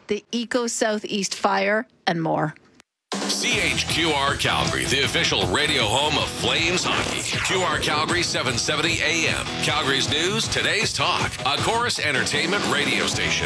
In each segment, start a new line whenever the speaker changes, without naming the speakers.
the Eco Southeast Fire, and more.
CHQR Calgary, the official radio home of Flames hockey. QR Calgary 770 AM. Calgary's news, today's talk. A Chorus Entertainment radio station.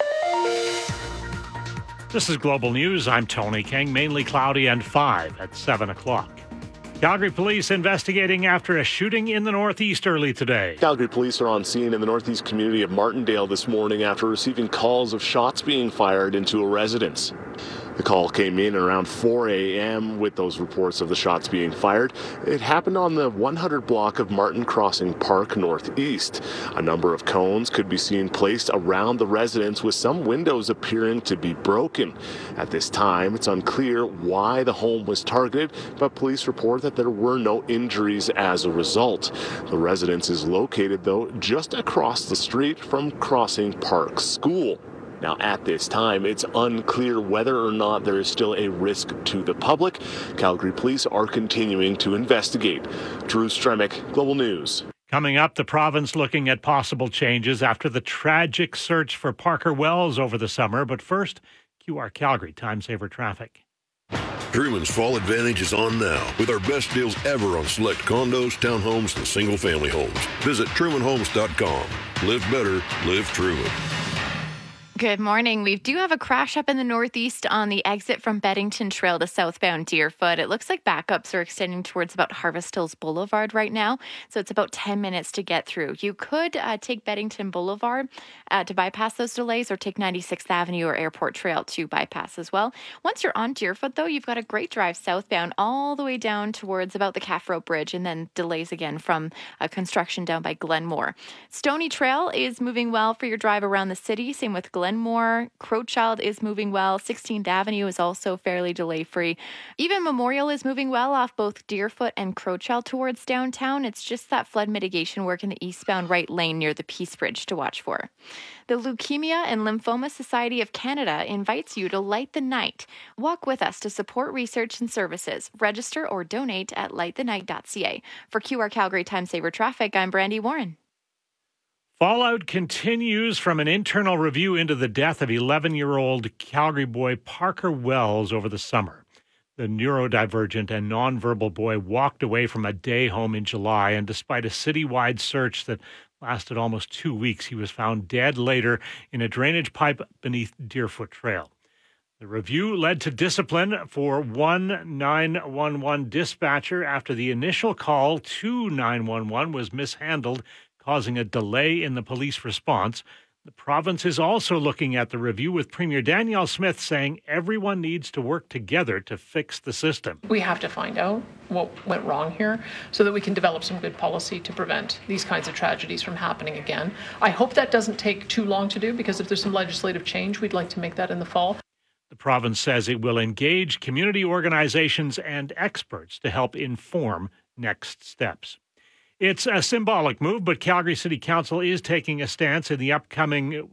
This is Global News. I'm Tony King. Mainly cloudy and 5 at 7 o'clock. Calgary police investigating after a shooting in the Northeast early today.
Calgary police are on scene in the Northeast community of Martindale this morning after receiving calls of shots being fired into a residence. The call came in around 4 a.m. with those reports of the shots being fired. It happened on the 100 block of Martin Crossing Park Northeast. A number of cones could be seen placed around the residence, with some windows appearing to be broken. At this time, it's unclear why the home was targeted, but police report that there were no injuries as a result. The residence is located, though, just across the street from Crossing Park School. Now, at this time, it's unclear whether or not there is still a risk to the public. Calgary police are continuing to investigate. Drew Stremick, Global News.
Coming up, the province looking at possible changes after the tragic search for Parker Wells over the summer. But first, QR Calgary Time Saver Traffic.
Truman's Fall Advantage is on now with our best deals ever on select condos, townhomes, and single-family homes. Visit trumanhomes.com. Live better, live Truman.
Good morning. We do have a crash up in the Northeast on the exit from Beddington Trail to southbound Deerfoot. It looks like backups are extending towards about Harvest Hills Boulevard right now, so it's about 10 minutes to get through. You could take Beddington Boulevard to bypass those delays, or take 96th Avenue or Airport Trail to bypass as well. Once you're on Deerfoot, though, you've got a great drive southbound all the way down towards about the Calf Road Bridge, and then delays again from construction down by Glenmore. Stony Trail is moving well for your drive around the city, same with Glenmore. Crowchild is moving well. 16th Avenue is also fairly delay-free. Even Memorial is moving well off both Deerfoot and Crowchild towards downtown. It's just that flood mitigation work in the eastbound right lane near the Peace Bridge to watch for. The Leukemia and Lymphoma Society of Canada invites you to light the night. Walk with us to support research and services. Register or donate at lightthenight.ca. For QR Calgary Time Saver Traffic, I'm Brandy Warren.
Fallout continues from an internal review into the death of 11-year-old Calgary boy Parker Wells over the summer. The neurodivergent and nonverbal boy walked away from a day home in July, and despite a citywide search that lasted almost 2 weeks, he was found dead later in a drainage pipe beneath Deerfoot Trail. The review led to discipline for one 911 dispatcher after the initial call to 911 was mishandled, causing a delay in the police response. The province is also looking at the review, with Premier Danielle Smith saying everyone needs to work together to fix the system.
We have to find out what went wrong here so that we can develop some good policy to prevent these kinds of tragedies from happening again. I hope that doesn't take too long to do, because if there's some legislative change, we'd like to make that in the fall.
The province says it will engage community organizations and experts to help inform next steps. It's a symbolic move, but Calgary City Council is taking a stance in the upcoming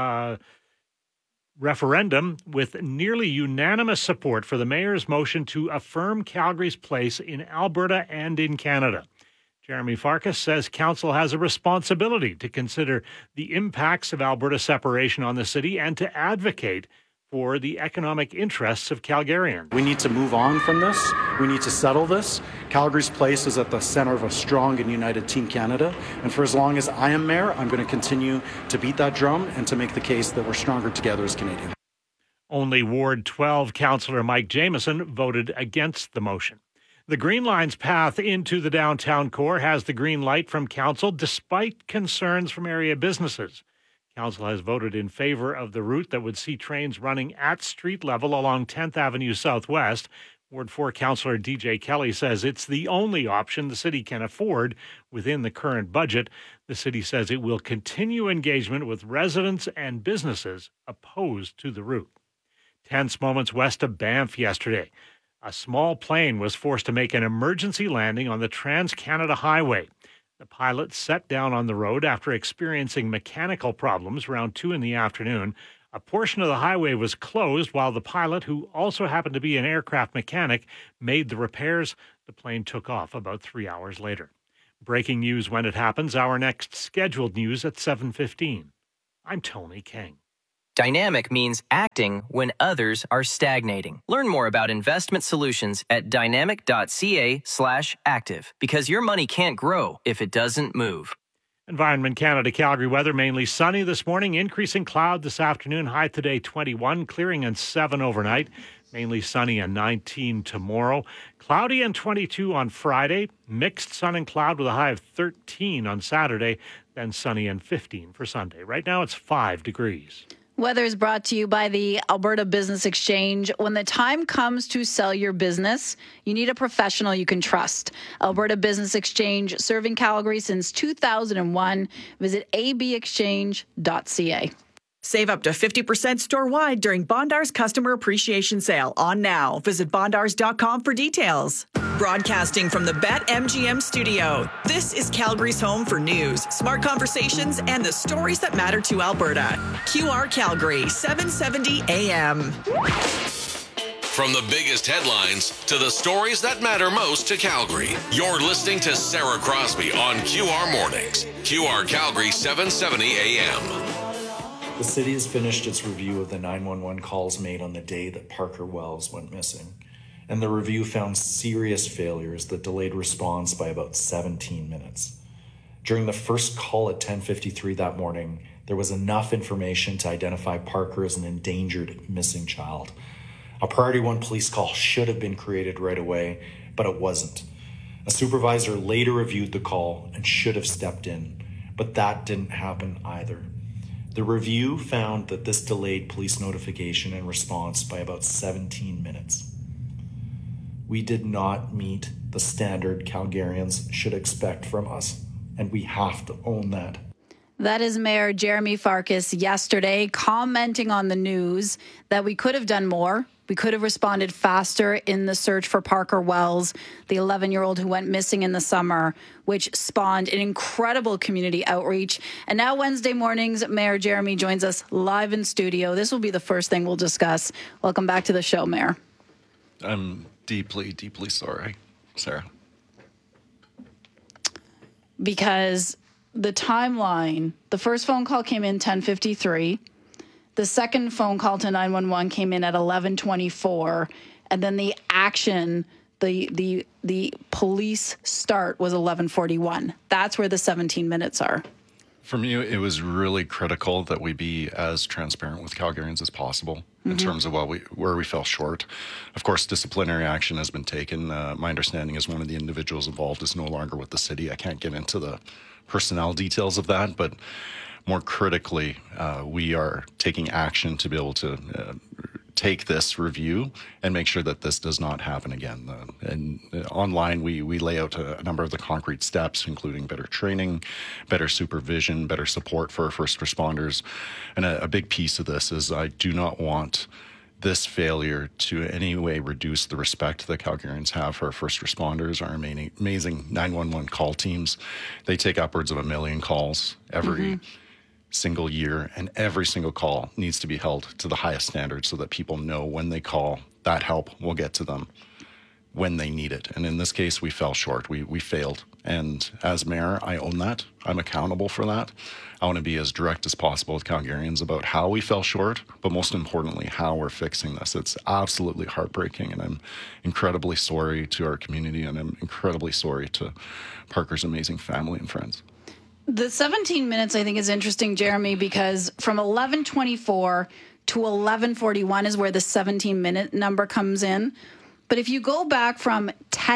referendum, with nearly unanimous support for the mayor's motion to affirm Calgary's place in Alberta and in Canada. Jeremy Farkas says council has a responsibility to consider the impacts of Alberta separation on the city and to advocate for the economic interests of Calgarians.
We need to move on from this. We need to settle this. Calgary's place is at the center of a strong and united Team Canada. And for as long as I am mayor, I'm going to continue to beat that drum and to make the case that we're stronger together as Canadians.
Only Ward 12 Councillor Mike Jamieson voted against the motion. The Green Line's path into the downtown core has the green light from council, despite concerns from area businesses. Council has voted in favor of the route that would see trains running at street level along 10th Avenue Southwest. Ward 4 Councillor DJ Kelly says it's the only option the city can afford within the current budget. The city says it will continue engagement with residents and businesses opposed to the route. Tense moments west of Banff yesterday. A small plane was forced to make an emergency landing on the Trans-Canada Highway. The pilot set down on the road after experiencing mechanical problems around 2 in the afternoon. A portion of the highway was closed while the pilot, who also happened to be an aircraft mechanic, made the repairs. The plane took off about 3 hours later. Breaking news when it happens. Our next scheduled news at 7:15. I'm Tony King.
Dynamic means acting when others are stagnating. Learn more about investment solutions at dynamic.ca/active, because your money can't grow if it doesn't move.
Environment Canada Calgary weather, mainly sunny this morning, increasing cloud this afternoon, high today 21, clearing and 7 overnight, mainly sunny and 19 tomorrow, cloudy and 22 on Friday, mixed sun and cloud with a high of 13 on Saturday, then sunny and 15 for Sunday. Right now it's 5 degrees.
Weather is brought to you by the Alberta Business Exchange. When the time comes to sell your business, you need a professional you can trust. Alberta Business Exchange, serving Calgary since 2001. Visit abexchange.ca.
Save up to 50% store-wide during Bondar's Customer Appreciation Sale on now. Visit bondars.com for details. Broadcasting from the BetMGM studio, this is Calgary's home for news, smart conversations, and the stories that matter to Alberta. QR Calgary, 770 AM.
From the biggest headlines to the stories that matter most to Calgary, you're listening to Sarah Crosby on QR Mornings. QR Calgary, 770 AM.
The city has finished its review of the 911 calls made on the day that Parker Wells went missing, and the review found serious failures that delayed response by about 17 minutes. During the first call at 10:53 that morning, there was enough information to identify Parker as an endangered missing child. A Priority 1 police call should have been created right away, but it wasn't. A supervisor later reviewed the call and should have stepped in, but that didn't happen either. The review found that this delayed police notification and response by about 17 minutes. We did not meet the standard Calgarians should expect from us, and we have to own that.
That is Mayor Jeremy Farkas yesterday commenting on the news that we could have done more. We could have responded faster in the search for Parker Wells, the 11-year-old who went missing in the summer, which spawned an incredible community outreach. And now Wednesday mornings, Mayor Jeremy joins us live in studio. This will be the first thing we'll discuss. Welcome back to the show, Mayor.
I'm deeply, deeply sorry, Sarah.
Because the timeline, the first phone call came in 10:53. The second phone call to 911 came in at 11:24, and then the action, the police start was 11:41. That's where the 17 minutes are.
For me, it was really critical that we be as transparent with Calgarians as possible in terms of where we fell short. Of course, disciplinary action has been taken. My understanding is one of the individuals involved is no longer with the city. I can't get into the personnel details of that, but more critically, we are taking action to be able to take this review and make sure that this does not happen again. And online, we lay out a number of the concrete steps, including better training, better supervision, better support for first responders. And a big piece of this is I do not want this failure to in any way reduce the respect that Calgarians have for our first responders, our amazing 911 call teams. They take upwards of 1 million calls every single year, and every single call needs to be held to the highest standard so that people know when they call, that help will get to them when they need it. And in this case, we fell short. We failed. And as mayor, I own that. I'm accountable for that. I want to be as direct as possible with Calgarians about how we fell short, but most importantly, how we're fixing this. It's absolutely heartbreaking, and I'm incredibly sorry to our community, and I'm incredibly sorry to Parker's amazing family and friends.
The 17 minutes, I think, is interesting, Jeremy, because from 11:24 to 11:41 is where the 17-minute number comes in. But if you go back from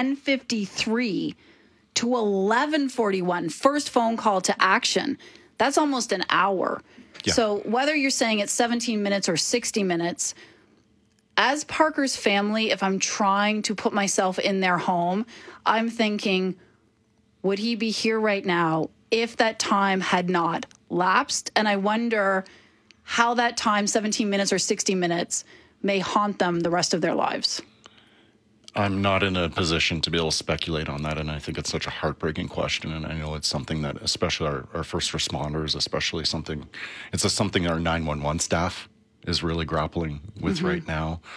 10:53 to 11:41, first phone call to action, that's almost an hour. Yeah. So whether you're saying it's 17 minutes or 60 minutes, as Parker's family, if I'm trying to put myself in their home, I'm thinking, would he be here right now if that time had not lapsed? And I wonder how that time, 17 minutes or 60 minutes, may haunt them the rest of their lives.
I'm not in a position to be able to speculate on that, and I think it's such a heartbreaking question, and I know it's something that especially our first responders, it's something our 911 staff is really grappling with right now.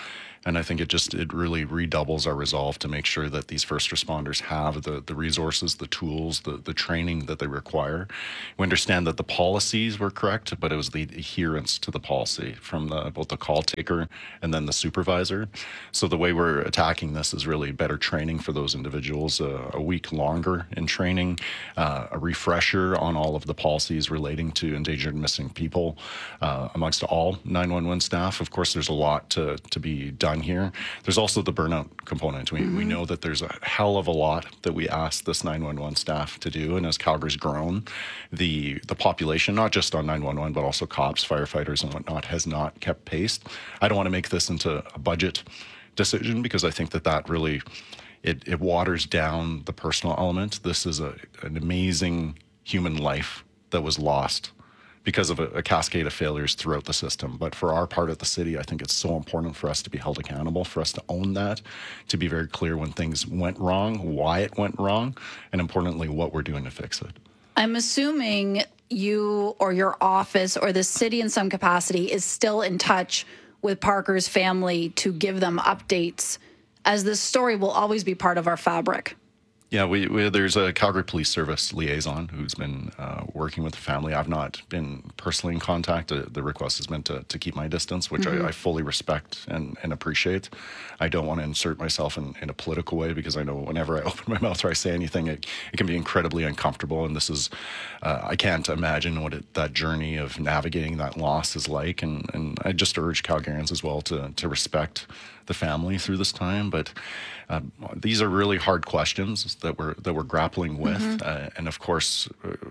And I think it really redoubles our resolve to make sure that these first responders have the resources, the tools, the training that they require. We understand that the policies were correct, but it was the adherence to the policy from both the call taker and then the supervisor. So the way we're attacking this is really better training for those individuals, a week longer in training, a refresher on all of the policies relating to endangered and missing people amongst all 911 staff. Of course, there's a lot to be done here. There's also the burnout component. We know that there's a hell of a lot that we ask this 911 staff to do, and as Calgary's grown, the population, not just on 911, but also cops, firefighters, and whatnot, has not kept pace. I don't want to make this into a budget decision because I think that really it waters down the personal element. This is an amazing human life that was lost because of a cascade of failures throughout the system. But for our part of the city, I think it's so important for us to be held accountable, for us to own that, to be very clear when things went wrong, why it went wrong, and importantly, what we're doing to fix it.
I'm assuming you or your office or the city in some capacity is still in touch with Parker's family to give them updates, as this story will always be part of our fabric.
Yeah, there's a Calgary Police Service liaison who's been working with the family. I've not been personally in contact. The request has been to keep my distance, which I fully respect and appreciate. I don't want to insert myself in a political way because I know whenever I open my mouth or I say anything, it can be incredibly uncomfortable. And this is, I can't imagine what that journey of navigating that loss is like. And I just urge Calgarians as well to respect the family through this time. But these are really hard questions that we're grappling with, and of course,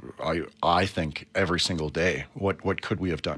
I think every single day, what could we have done?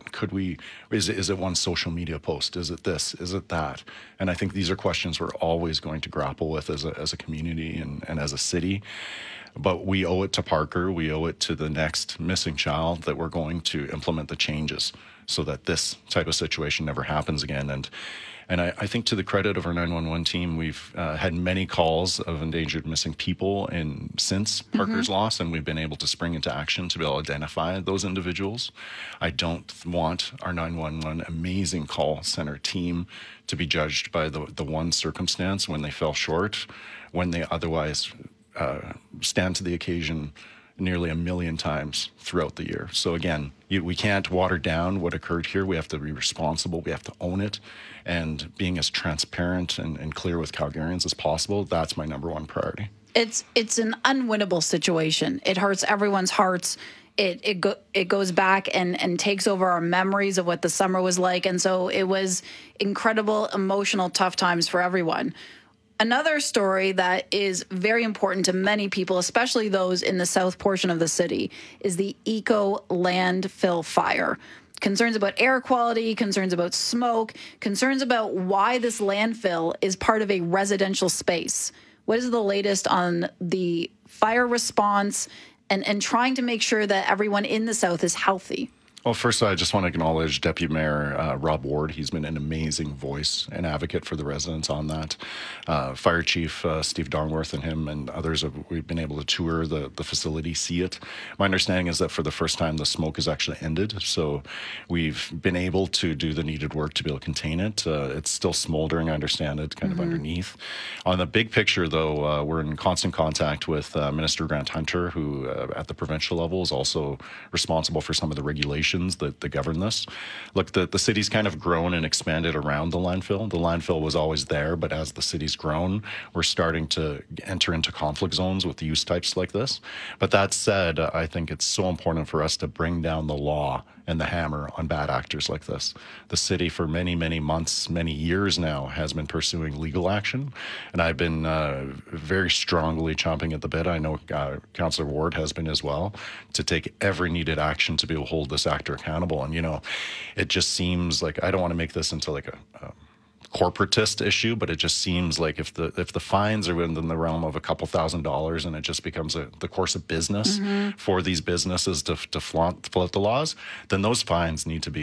Is it one social media post? Is it this? Is it that? And I think these are questions we're always going to grapple with as a community and as a city. But we owe it to Parker. We owe it to the next missing child that we're going to implement the changes so that this type of situation never happens again. And I think to the credit of our 911 team, we've had many calls of endangered missing people since Parker's loss, and we've been able to spring into action to be able to identify those individuals. I don't want our 911 amazing call center team to be judged by the one circumstance when they fell short, when they otherwise stand to the occasion nearly 1 million times throughout the year. So again, we can't water down what occurred here. We have to be responsible. We have to own it. And being as transparent and clear with Calgarians as possible, that's my number one priority.
It's an unwinnable situation. It hurts everyone's hearts. It goes back and takes over our memories of what the summer was like. And so it was incredible, emotional, tough times for everyone. Another story that is very important to many people, especially those in the south portion of the city, is the Eco landfill fire. Concerns about air quality, concerns about smoke, concerns about why this landfill is part of a residential space. What is the latest on the fire response and trying to make sure that everyone in the south is healthy?
Well, first, I just want to acknowledge Deputy Mayor Rob Ward. He's been an amazing voice and advocate for the residents on that. Fire Chief Steve Dongworth and him and others, we've been able to tour the facility, see it. My understanding is that for the first time, the smoke has actually ended. So we've been able to do the needed work to be able to contain it. It's still smoldering, I understand it, kind of underneath. On the big picture, though, we're in constant contact with Minister Grant Hunter, who at the provincial level is also responsible for some of the regulations that govern this. Look, the city's kind of grown and expanded around the landfill. The landfill was always there, but as the city's grown, we're starting to enter into conflict zones with use types like this. But that said, I think it's so important for us to bring down the law and the hammer on bad actors like this. The city for many, many months, many years now has been pursuing legal action, and I've been very strongly chomping at the bit. I know Councillor Ward has been as well, to take every needed action to be able to hold this actor accountable. And, it just seems like, I don't want to make this into like a corporatist issue, but it just seems like if the fines are within the realm of a couple $1,000s and it just becomes the course of business for these businesses to flout the laws, then those fines need to be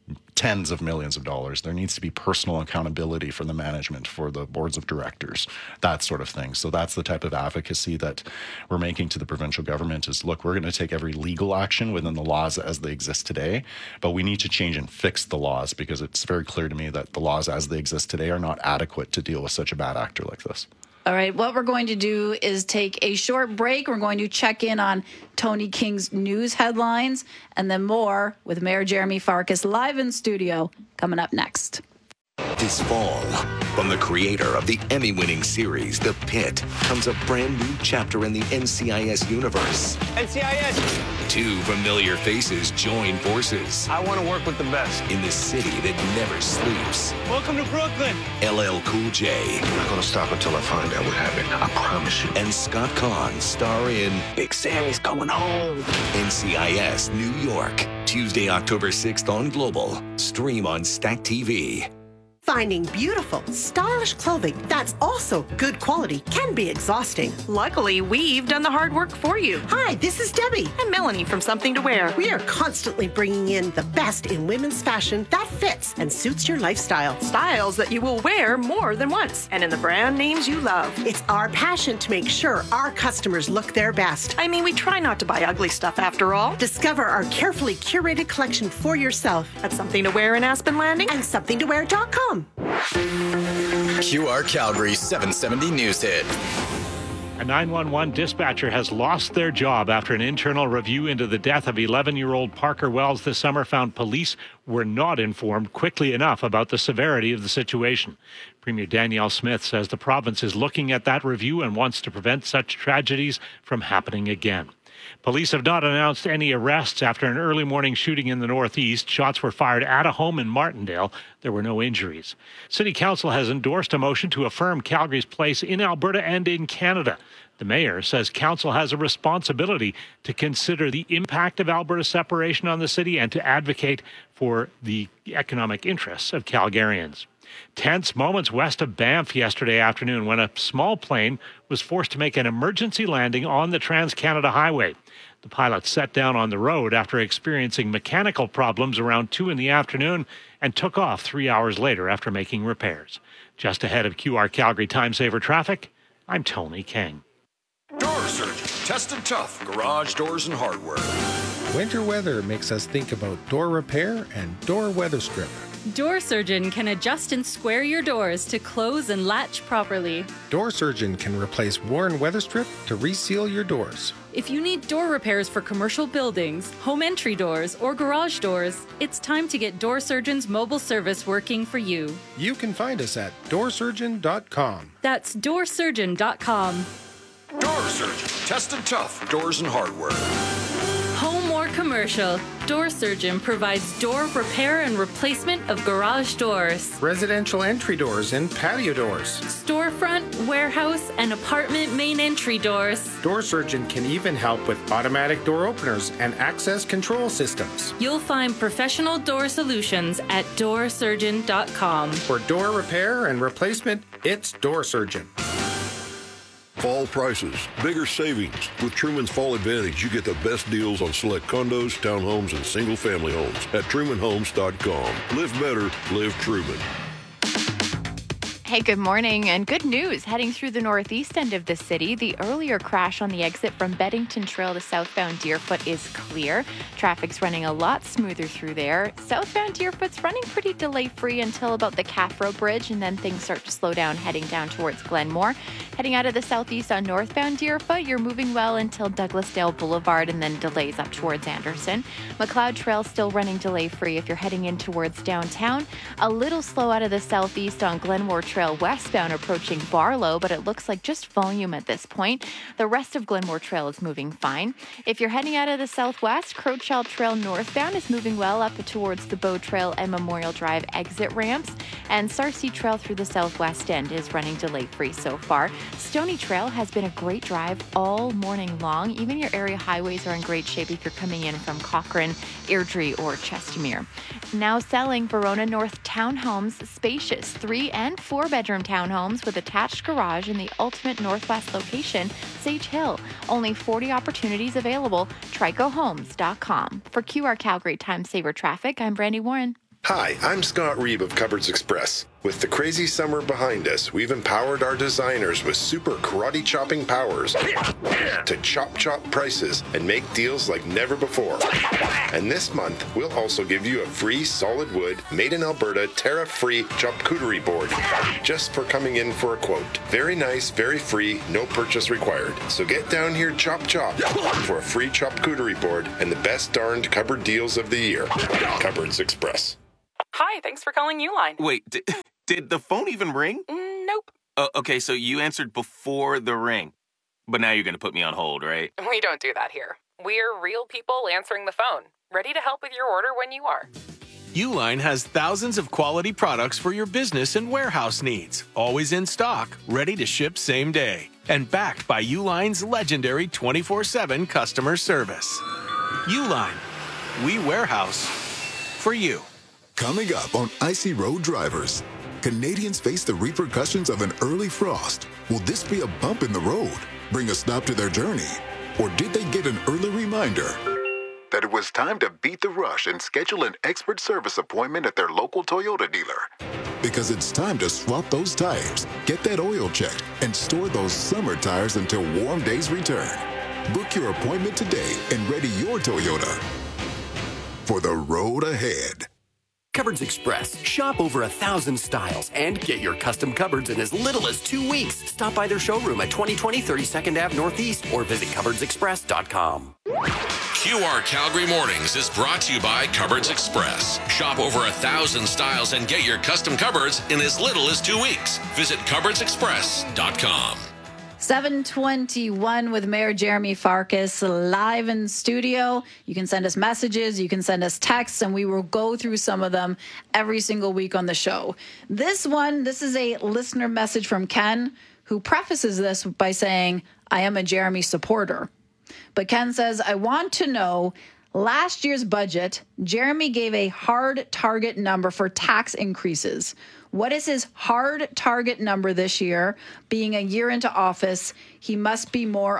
tens of millions of dollars. There needs to be personal accountability for the management, for the boards of directors, that sort of thing. So that's the type of advocacy that we're making to the provincial government is, look, we're going to take every legal action within the laws as they exist today, but we need to change and fix the laws because it's very clear to me that the laws as they exist today are not adequate to deal with such a bad actor like this.
All right, what we're going to do is take a short break. We're going to check in on Tony King's news headlines and then more with Mayor Jeremy Farkas live in studio coming up next.
This fall, from the creator of the Emmy-winning series, The Pit, comes a brand new chapter in the NCIS universe.
NCIS!
Two familiar faces join forces.
I want to work with the best.
In the city that never sleeps.
Welcome to Brooklyn.
LL Cool J.
I'm not going to stop until I find out what happened. I promise you.
And Scott Conn star in
Big Sammy's coming home.
NCIS New York. Tuesday, October 6th on Global. Stream on Stack TV.
Finding beautiful, stylish clothing that's also good quality can be exhausting.
Luckily, we've done the hard work for you.
Hi, this is Debbie.
And Melanie from Something to Wear.
We are constantly bringing in the best in women's fashion that fits and suits your lifestyle.
Styles that you will wear more than once. And in the brand names you love.
It's our passion to make sure our customers look their best.
I mean, we try not to buy ugly stuff after all.
Discover our carefully curated collection for yourself
at Something to Wear in Aspen Landing
and somethingtowear.com.
QR Calgary 770 News Hit.
A 911 dispatcher has lost their job after an internal review into the death of 11-year-old Parker Wells this summer found police were not informed quickly enough about the severity of the situation. Premier Danielle Smith says the province is looking at that review and wants to prevent such tragedies from happening again. Police have not announced any arrests after an early morning shooting in the Northeast. Shots were fired at a home in Martindale. There were no injuries. City Council has endorsed a motion to affirm Calgary's place in Alberta and in Canada. The mayor says council has a responsibility to consider the impact of Alberta's separation on the city and to advocate for the economic interests of Calgarians. Tense moments west of Banff yesterday afternoon when a small plane was forced to make an emergency landing on the Trans-Canada Highway. The pilot set down on the road after experiencing mechanical problems around 2 in the afternoon and took off 3 hours later after making repairs. Just ahead of QR Calgary Time Saver Traffic, I'm Tony King.
Door Surgeon, tested tough, garage doors and hardware.
Winter weather makes us think about door repair and door weather strip.
Door Surgeon can adjust and square your doors to close and latch properly.
Door Surgeon can replace worn weather strip to reseal your doors.
If you need door repairs for commercial buildings, home entry doors, or garage doors, it's time to get Door Surgeon's mobile service working for you.
You can find us at doorsurgeon.com.
That's doorsurgeon.com.
Door Surgeon, tested tough, doors and hardware.
Home or commercial, Door Surgeon provides door repair and replacement of garage doors,
residential entry doors and patio doors,
storefront, warehouse, and apartment main entry doors.
Door Surgeon can even help with automatic door openers and access control systems.
You'll find professional door solutions at doorsurgeon.com.
For door repair and replacement, it's Door Surgeon.
Fall prices, bigger savings. With Truman's Fall Advantage, you get the best deals on select condos, townhomes, and single-family homes at trumanhomes.com. Live better, live Truman.
Hey, good morning and good news. Heading through the northeast end of the city, the earlier crash on the exit from Beddington Trail to southbound Deerfoot is clear. Traffic's running a lot smoother through there. Southbound Deerfoot's running pretty delay-free until about the Caffro Bridge, and then things start to slow down heading down towards Glenmore. Heading out of the southeast on northbound Deerfoot, you're moving well until Douglasdale Boulevard and then delays up towards Anderson. McLeod Trail still running delay-free if you're heading in towards downtown. A little slow out of the southeast on Glenmore Trail westbound approaching Barlow, but it looks like just volume at this point. The rest of Glenmore Trail is moving fine. If you're heading out of the southwest, Crowchild Trail northbound is moving well up towards the Bow Trail and Memorial Drive exit ramps, and Sarcee Trail through the southwest end is running delay-free so far. Stony Trail has been a great drive all morning long. Even your area highways are in great shape if you're coming in from Cochrane, Airdrie, or Chestermere. Now selling Verona North townhomes, spacious 3- and 4-bedroom townhomes with attached garage in the ultimate northwest location, Sage Hill. Only 40 opportunities available. TricoHomes.com. For QR Calgary Time Saver Traffic, I'm Brandy Warren.
Hi, I'm Scott Reeb of Cupboards Express. With the crazy summer behind us, we've empowered our designers with super karate chopping powers to chop prices and make deals like never before. And this month, we'll also give you a free solid wood, made in Alberta, tariff-free charcuterie board just for coming in for a quote. Very nice, very free, no purchase required. So get down here, chop for a free charcuterie board and the best darned cupboard deals of the year. Cupboards Express.
Hi, thanks for calling Uline.
Wait, did the phone even ring?
Nope.
Okay, so you answered before the ring. But now you're going to put me on hold, right?
We don't do that here. We're real people answering the phone, ready to help with your order when you are.
Uline has thousands of quality products for your business and warehouse needs, always in stock, ready to ship same day, and backed by Uline's legendary 24/7 customer service. Uline, we warehouse for you.
Coming up on Icy Road Drivers, Canadians face the repercussions of an early frost. Will this be a bump in the road, bring a stop to their journey? Or did they get an early reminder that it was time to beat the rush and schedule an expert service appointment at their local Toyota dealer? Because it's time to swap those tires, get that oil checked, and store those summer tires until warm days return. Book your appointment today and ready your Toyota for the road ahead.
Cupboards Express. Shop over 1,000 styles and get your custom cupboards in as little as 2 weeks. Stop by their showroom at 2020 32nd Ave Northeast or visit cupboardsexpress.com.
QR Calgary Mornings is brought to you by Cupboards Express. Shop over 1,000 styles and get your custom cupboards in as little as 2 weeks. Visit cupboardsexpress.com.
7:21 with Mayor Jeremy Farkas live in studio. You can send us messages, you can send us texts, and we will go through some of them every single week on the show. This is a listener message from Ken, who prefaces this by saying, I am a Jeremy supporter. But Ken says, I want to know, last year's budget, Jeremy gave a hard target number for tax increases. What is his hard target number this year? Being a year into office, he must be more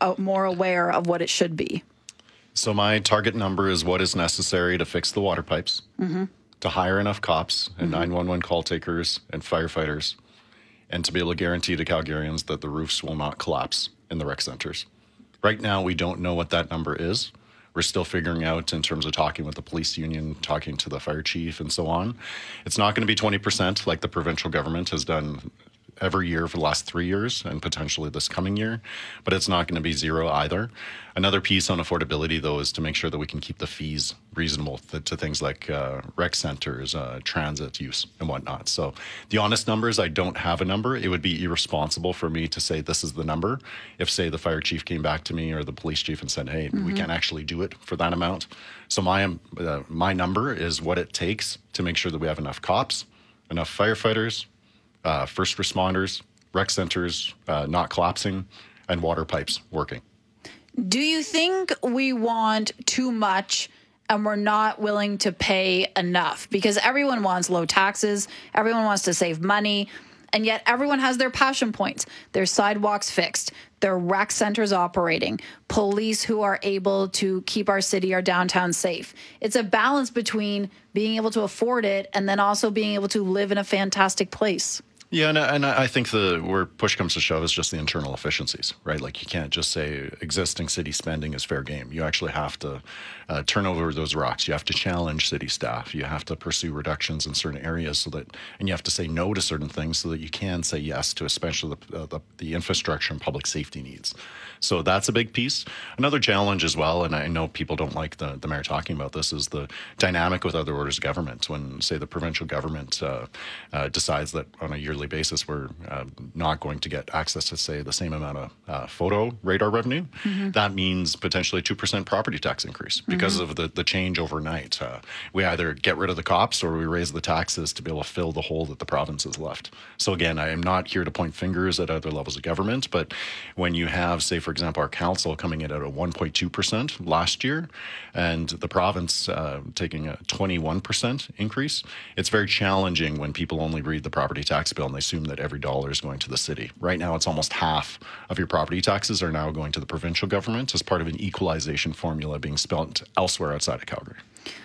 aware of what it should be.
So my target number is what is necessary to fix the water pipes, to hire enough cops and 911 call takers and firefighters, and to be able to guarantee to Calgarians that the roofs will not collapse in the rec centers. Right now, we don't know what that number is. We're still figuring out in terms of talking with the police union, talking to the fire chief and so on. It's not going to be 20% like the provincial government has done every year for the last 3 years and potentially this coming year, but it's not going to be zero either. Another piece on affordability, though, is to make sure that we can keep the fees reasonable to things like rec centers, transit use and whatnot. So the honest numbers, I don't have a number. It would be irresponsible for me to say this is the number. If, say, the fire chief came back to me or the police chief and said, hey, we can't actually do it for that amount. So my number is what it takes to make sure that we have enough cops, enough firefighters, first responders, rec centers not collapsing, and water pipes working.
Do you think we want too much and we're not willing to pay enough? Because everyone wants low taxes, everyone wants to save money, and yet everyone has their passion points. Their sidewalks fixed, their rec centers operating, police who are able to keep our city, our downtown safe. It's a balance between being able to afford it and then also being able to live in a fantastic place.
Yeah, and I think where push comes to shove is just the internal efficiencies, right? Like you can't just say existing city spending is fair game. You actually have to turn over those rocks. You have to challenge city staff. You have to pursue reductions in certain areas and you have to say no to certain things so that you can say yes to especially the infrastructure and public safety needs. So that's a big piece. Another challenge as well, and I know people don't like the mayor talking about this, is the dynamic with other orders of government. When, say, the provincial government decides that on a yearly basis we're not going to get access to, say, the same amount of photo radar revenue, that means potentially a 2% property tax increase because of the change overnight. We either get rid of the cops or we raise the taxes to be able to fill the hole that the province has left. So again, I am not here to point fingers at other levels of government, but when you have, say, for example, our council coming in at a 1.2% last year and the province taking a 21% increase, it's very challenging when people only read the property tax bill and they assume that every dollar is going to the city. Right now, it's almost half of your property taxes are now going to the provincial government as part of an equalization formula being spent elsewhere outside of Calgary.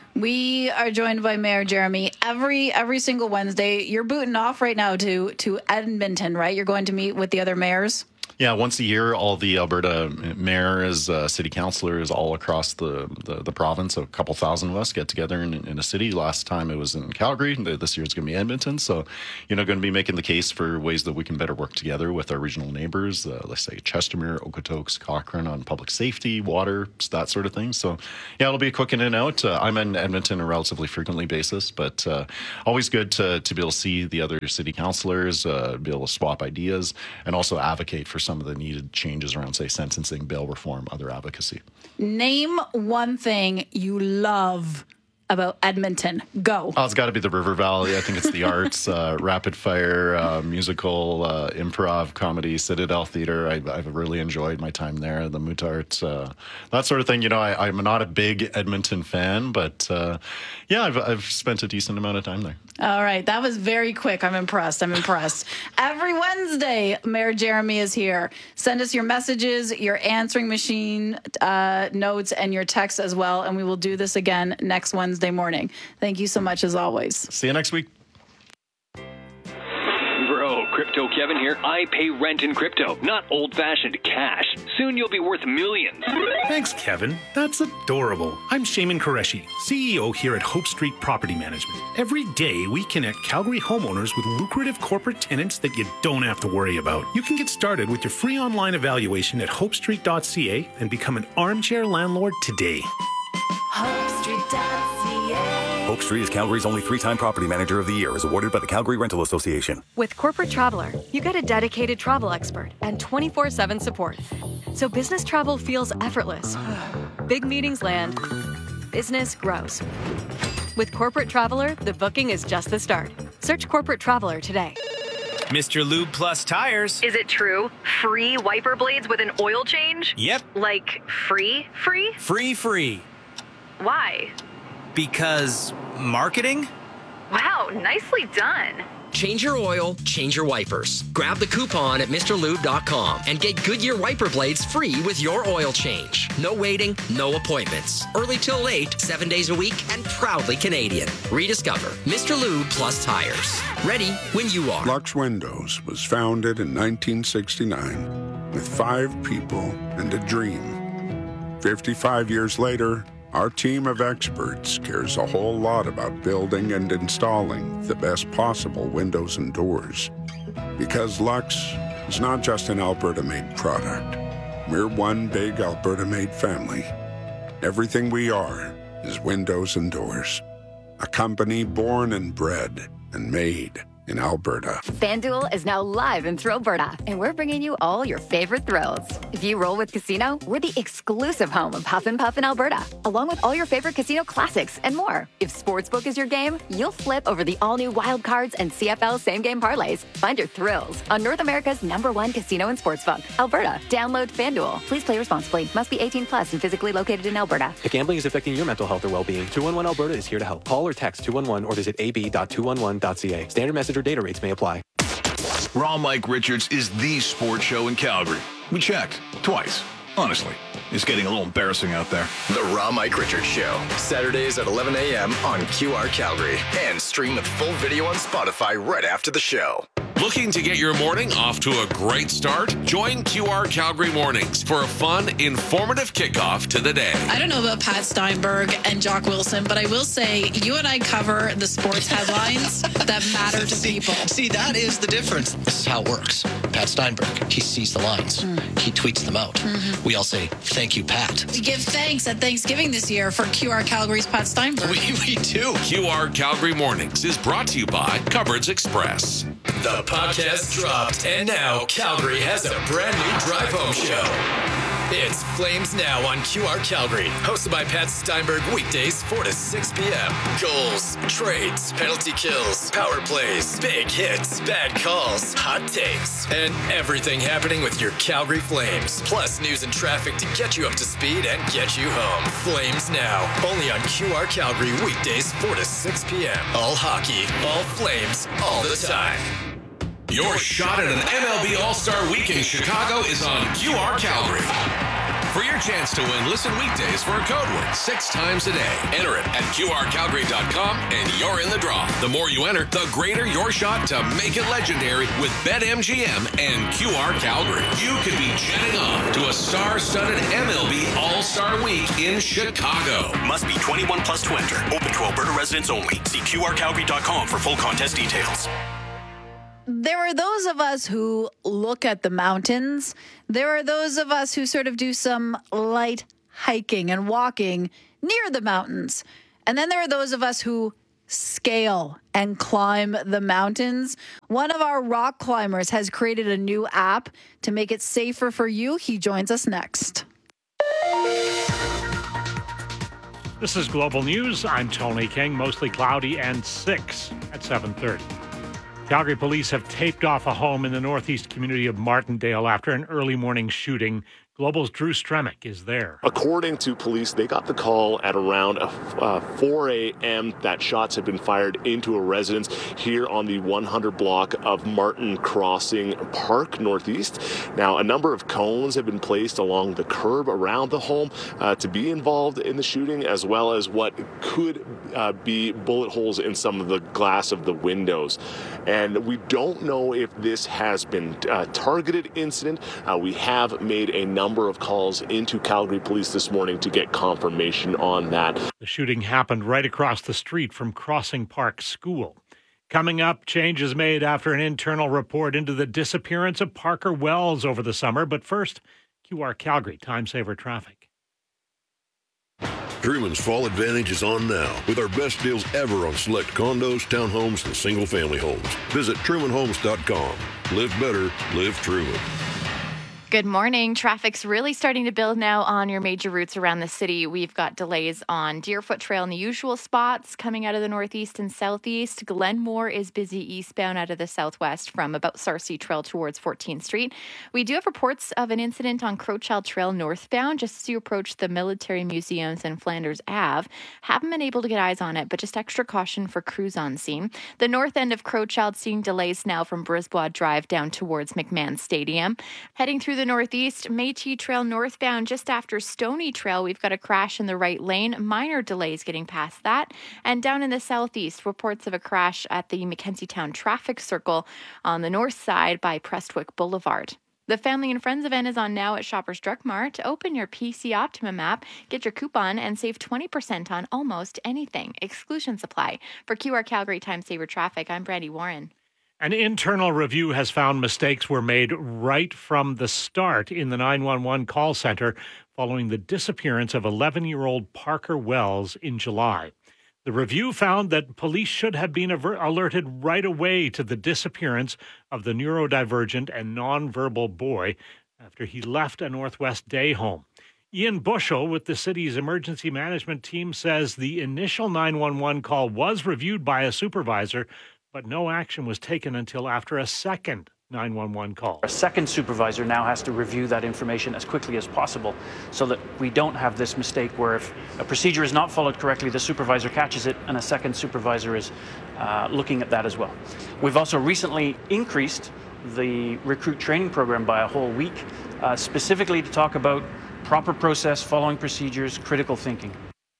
We are joined by Mayor Jeremy every single Wednesday. You're booting off right now to Edmonton, right? You're going to meet with the other mayors?
Yeah, once a year, all the Alberta mayors, city councillors all across the province, a couple thousand of us get together in a city. Last time it was in Calgary. This year it's going to be Edmonton. So, going to be making the case for ways that we can better work together with our regional neighbors, let's say Chestermere, Okotoks, Cochrane on public safety, water, that sort of thing. So, yeah, it'll be a quick in and out. I'm in Edmonton on a relatively frequently basis, but always good to be able to see the other city councillors, be able to swap ideas, and also advocate for some of the needed changes around, say, sentencing, bail reform, other advocacy.
Name one thing you love about Edmonton. Go.
Oh, it's got to be the River Valley. I think it's the arts, rapid fire, musical, improv, comedy, Citadel Theatre. I've really enjoyed my time there. The Mootart, that sort of thing. I'm not a big Edmonton fan, but I've spent a decent amount of time there.
All right. That was very quick. I'm impressed. Every Wednesday, Mayor Jeremy is here. Send us your messages, your answering machine notes, and your texts as well. And we will do this again next Wednesday morning. Thank you so much as always.
See you next week.
Bro, Crypto Kevin here. I pay rent in crypto, not old-fashioned cash. Soon you'll be worth millions.
Thanks, Kevin. That's adorable. I'm Shaman Qureshi, CEO here at Hope Street Property Management. Every day, we connect Calgary homeowners with lucrative corporate tenants that you don't have to worry about. You can get started with your free online evaluation at hopestreet.ca and become an armchair landlord today.
HopeStreet.ca. Hope Street is Calgary's only 3-time Property Manager of the Year, as awarded by the Calgary Rental Association.
With Corporate Traveler, you get a dedicated travel expert and 24/7 support. So business travel feels effortless. Big meetings land. Business grows. With Corporate Traveler, the booking is just the start. Search Corporate Traveler today.
Mr. Lube Plus Tires.
Is it true? Free wiper blades with an oil change?
Yep.
Like free?
Free.
Why?
Because marketing?
Wow, nicely done.
Change your oil, change your wipers. Grab the coupon at MrLube.com and get Goodyear wiper blades free with your oil change. No waiting, no appointments. Early till late, 7 days a week, and proudly Canadian. Rediscover Mr. Lube Plus Tires. Ready when you are.
Lux Windows was founded in 1969 with 5 people and a dream. 55 years later, our team of experts cares a whole lot about building and installing the best possible windows and doors. Because Lux is not just an Alberta-made product. We're one big Alberta-made family. Everything we are is windows and doors. A company born and bred and made in Alberta.
FanDuel is now live in Thrillberta, and we're bringing you all your favorite thrills. If you roll with Casino, we're the exclusive home of Huff and Puff in Alberta, along with all your favorite casino classics and more. If Sportsbook is your game, you'll flip over the all-new Wild Cards and CFL same-game parlays. Find your thrills on North America's #1 casino and sportsbook, Alberta. Download FanDuel. Please play responsibly. Must be 18 plus and physically located in Alberta.
If gambling is affecting your mental health or well-being, 211 Alberta is here to help. Call or text 211 or visit ab.211.ca. Standard message or data rates may apply.
Raw Mike Richards is the sports show in Calgary. We checked twice. Honestly, it's getting a little embarrassing out there.
The Raw Mike Richards Show, Saturdays at 11 a.m. on QR Calgary, and stream with full video on Spotify right after the show.
Looking to get your morning off to a great start? Join QR Calgary Mornings for a fun, informative kickoff to the day.
I don't know about Pat Steinberg and Jock Wilson, but I will say you and I cover the sports headlines that matter to people.
See, that is the difference. This is how it works. Pat Steinberg, he sees the lines. He tweets them out. We all say, thank you, Pat.
We give thanks at Thanksgiving this year for QR Calgary's Pat Steinberg.
We do.
QR Calgary Mornings is brought to you by Cupboards Express.
The podcast dropped, and now Calgary has a brand new drive home show. It's Flames Now on QR Calgary, hosted by Pat Steinberg, weekdays 4 to 6 p.m. Goals, trades, penalty kills, power plays, big hits, bad calls, hot takes, and everything happening with your Calgary Flames. Plus news and traffic to get you up to speed and get you home. Flames Now, only on QR Calgary, weekdays 4 to 6 p.m. All hockey, all Flames, all the time.
Your shot at an MLB All-Star Week in Chicago is on QR Calgary. For your chance to win, listen weekdays for a code word 6 times a day. Enter it at QRCalgary.com and you're in the draw. The more you enter, the greater your shot to make it legendary with BetMGM and QR Calgary. You could be jetting off to a star-studded MLB All-Star Week in Chicago.
Must be 21 plus to enter. Open to Alberta residents only. See QRCalgary.com for full contest details.
There are those of us who look at the mountains. There are those of us who sort of do some light hiking and walking near the mountains. And then there are those of us who scale and climb the mountains. One of our rock climbers has created a new app to make it safer for you. He joins us next.
This is Global News. I'm Tony King. Mostly cloudy and 6 at 7:30. Calgary police have taped off a home in the northeast community of Martindale after an early morning shooting. Global's Drew Stremick is there.
According to police, they got the call at around 4 a.m. that shots had been fired into a residence here on the 100 block of Martin Crossing Park Northeast. Now, a number of cones have been placed along the curb around the home to be involved in the shooting, as well as what could be bullet holes in some of the glass of the windows. And we don't know if this has been a targeted incident. We have made a number of calls into Calgary Police this morning to get confirmation on that.
The shooting happened right across the street from Crossing Park School. Coming up, changes made after an internal report into the disappearance of Parker Wells over the summer. But first, QR Calgary Time Saver Traffic.
Truman's Fall Advantage is on now with our best deals ever on select condos, townhomes, and single-family homes. Visit TrumanHomes.com. Live better, live Truman.
Good morning. Traffic's really starting to build now on your major routes around the city. We've got delays on Deerfoot Trail in the usual spots coming out of the northeast and southeast. Glenmore is busy eastbound out of the southwest from about Sarcee Trail towards 14th Street. We do have reports of an incident on Crowchild Trail northbound just as you approach the military museums and Flanders Ave. Haven't been able to get eyes on it, but just extra caution for crews on scene. The north end of Crowchild seeing delays now from Brisbois Drive down towards McMahon Stadium. Heading through the northeast, Métis Trail northbound just after Stony Trail, we've got a crash in the right lane. Minor delays getting past that. And down in the southeast, reports of a crash at the Mackenzie Town traffic circle on the north side by Prestwick Boulevard. The Family and Friends event is on now at Shoppers Drug Mart. Open your PC Optimum app, get your coupon, and save 20% on almost anything. Exclusions apply. For QR Calgary Time Saver Traffic, I'm Brandy Warren.
An internal review has found mistakes were made right from the start in the 911 call center following the disappearance of 11-year-old Parker Wells in July. The review found that police should have been alerted right away to the disappearance of the neurodivergent and nonverbal boy after he left a Northwest day home. Ian Bushell with the city's emergency management team says the initial 911 call was reviewed by a supervisor, but no action was taken until after a second 911 call.
A second supervisor now has to review that information as quickly as possible so that we don't have this mistake where if a procedure is not followed correctly, the supervisor catches it and a second supervisor is looking at that as well. We've also recently increased the recruit training program by a whole week, specifically to talk about proper process, following procedures, critical thinking.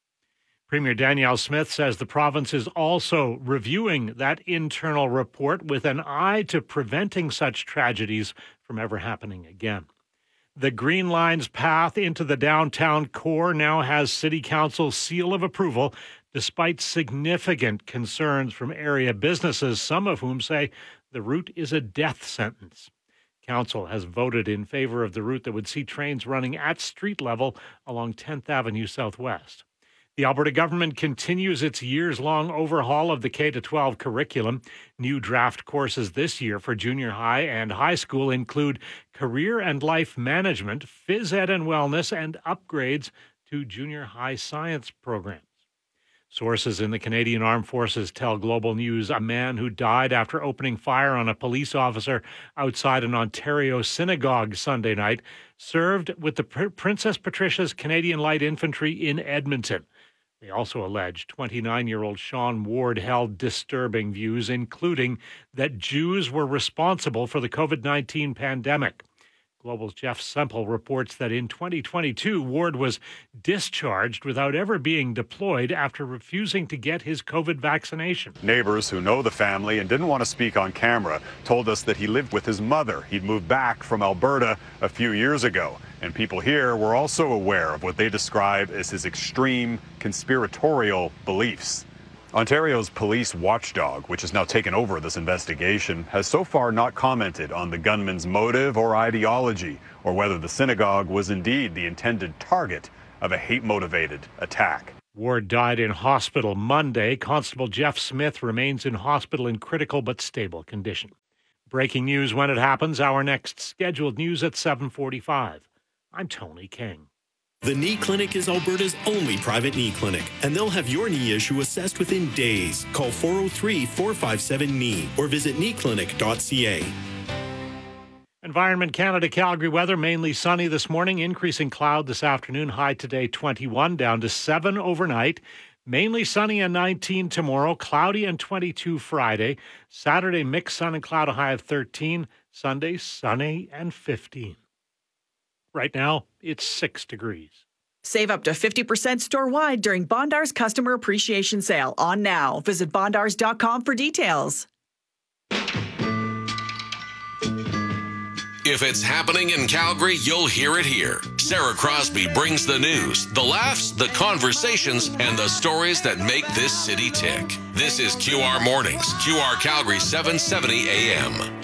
Premier Danielle Smith says the province is also reviewing that internal report with an eye to preventing such tragedies from ever happening again. The Green Line's path into the downtown core now has City Council's seal of approval, despite significant concerns from area businesses, some of whom say the route is a death sentence. Council has voted in favor of the route that would see trains running at street level along 10th Avenue Southwest. The Alberta government continues its years-long overhaul of the K-12 curriculum. New draft courses this year for junior high and high school include career and life management, phys ed and wellness, and upgrades to junior high science programs. Sources in the Canadian Armed Forces tell Global News a man who died after opening fire on a police officer outside an Ontario synagogue Sunday night served with the Princess Patricia's Canadian Light Infantry in Edmonton. They also allege 29-year-old Sean Ward held disturbing views, including that Jews were responsible for the COVID-19 pandemic. Global's Jeff Semple reports that in 2022, Ward was discharged without ever being deployed after refusing to get his COVID vaccination.
Neighbors who know the family and didn't want to speak on camera told us that he lived with his mother. He'd moved back from Alberta a few years ago. And people here were also aware of what they describe as his extreme conspiratorial beliefs. Ontario's police watchdog, which has now taken over this investigation, has so far not commented on the gunman's motive or ideology, or whether the synagogue was indeed the intended target of a hate-motivated attack.
Ward died in hospital Monday. Constable Jeff Smith remains in hospital in critical but stable condition. Breaking news when it happens. Our next scheduled news at 7:45. I'm Tony King.
The Knee Clinic is Alberta's only private knee clinic, and they'll have your knee issue assessed within days. Call 403-457-KNEE or visit kneeclinic.ca.
Environment Canada Calgary weather, mainly sunny this morning, increasing cloud this afternoon, high today 21, down to 7 overnight. Mainly sunny and 19 tomorrow, cloudy and 22 Friday. Saturday, mixed sun and cloud, a high of 13. Sunday, sunny and 15. Right now, it's 6 degrees.
Save up to 50% store-wide during Bondar's Customer Appreciation Sale on now. Visit bondars.com for details.
If it's happening in Calgary, you'll hear it here. Sarah Crosby brings the news, the laughs, the conversations, and the stories that make this city tick. This is QR Mornings, QR Calgary 770 AM.